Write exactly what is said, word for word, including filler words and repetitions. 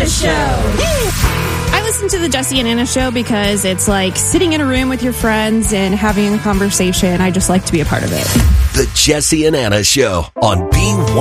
Show. I listen to the Jesse and Anna Show because it's like sitting in a room with your friends and having a conversation. I just like to be a part of it. The Jesse and Anna Show on B one.